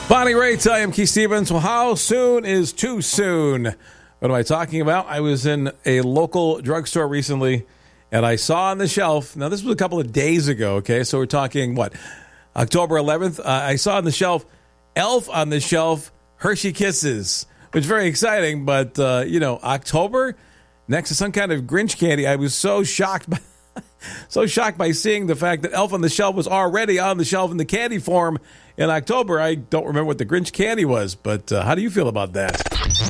Bonnie Raitt, I am Keith Stevens. Well, how soon is too soon? What am I talking about? I was in a local drugstore recently, and I saw on the shelf, now this was a couple of days ago, okay, so we're talking, October 11th? I saw on the shelf, Elf on the shelf, Hershey Kisses, which is very exciting, but, October, next to some kind of Grinch candy, I was so shocked by seeing the fact that Elf on the Shelf was already on the shelf in the candy form in October. I don't remember what the Grinch candy was, but how do you feel about that?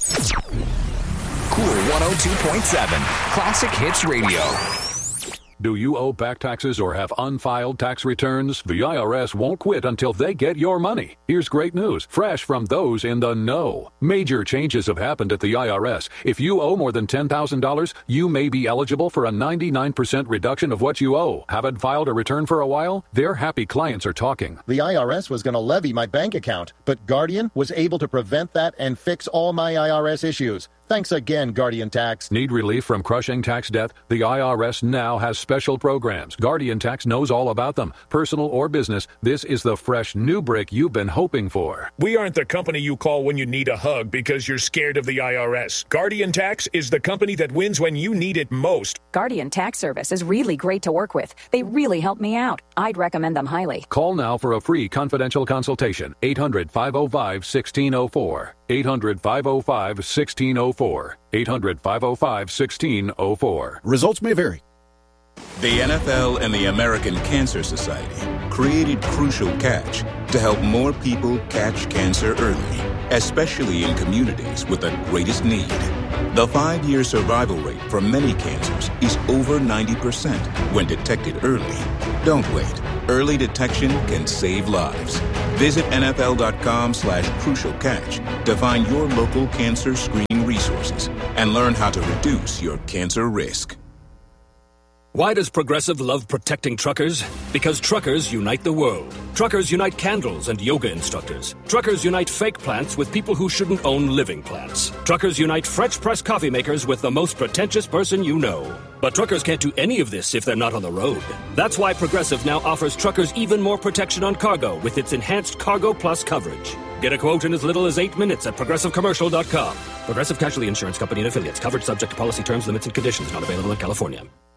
Cool 102.7, Classic Hits Radio. Do you owe back taxes or have unfiled tax returns? The IRS won't quit until they get your money. Here's great news, fresh from those in the know. Major changes have happened at the IRS. If you owe more than $10,000, you may be eligible for a 99% reduction of what you owe. Haven't filed a return for a while? Their happy clients are talking. The IRS was going to levy my bank account, but Guardian was able to prevent that and fix all my IRS issues. Thanks again, Guardian Tax. Need relief from crushing tax debt? The IRS now has special programs. Guardian Tax knows all about them. Personal or business, this is the fresh new brick you've been hoping for. We aren't the company you call when you need a hug because you're scared of the IRS. Guardian Tax is the company that wins when you need it most. Guardian Tax Service is really great to work with. They really help me out. I'd recommend them highly. Call now for a free confidential consultation. 800-505-1604. 800-505-1604. 800-505-1604. Results may vary. The NFL and the American Cancer Society created Crucial Catch to help more people catch cancer early, especially in communities with the greatest need. The 5-year survival rate for many cancers is over 90% when detected early. Don't wait. Early detection can save lives. Visit NFL.com/Crucial Catch to find your local cancer screening resources and learn how to reduce your cancer risk. Why does Progressive love protecting truckers? Because truckers unite the world. Truckers unite candles and yoga instructors. Truckers unite fake plants with people who shouldn't own living plants. Truckers unite French press coffee makers with the most pretentious person you know. But truckers can't do any of this if they're not on the road. That's why Progressive now offers truckers even more protection on cargo with its enhanced Cargo Plus coverage. Get a quote in as little as 8 minutes at ProgressiveCommercial.com. Progressive Casualty Insurance Company and Affiliates. Coverage subject to policy terms, limits, and conditions. Not available in California.